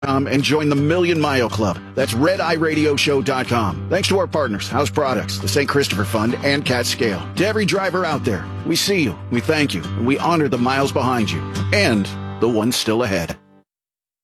And join the Million Mile Club. That's RedEyeRadioShow.com. Thanks to our partners, House Products, the St. Christopher Fund, and Cat Scale. To every driver out there, we see you, we thank you, and we honor the miles behind you, and the ones still ahead.